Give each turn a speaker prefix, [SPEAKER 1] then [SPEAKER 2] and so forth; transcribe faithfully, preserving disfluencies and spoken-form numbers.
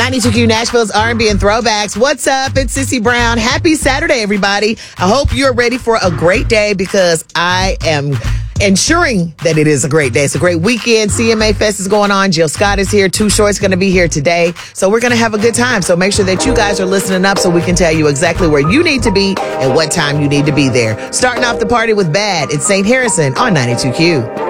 [SPEAKER 1] ninety-two Q Nashville's R and B and Throwbacks. What's up? It's Sissy Brown. Happy Saturday, everybody. I hope you're ready for a great day because I am ensuring that it is a great day. It's a great weekend. C M A Fest is going on. Jill Scott is here. Too Short's going to be here today. So we're going to have a good time. So make sure that you guys are listening up so we can tell you exactly where you need to be and what time you need to be there. Starting off the party with Bad. It's Saint Harrison on ninety-two Q.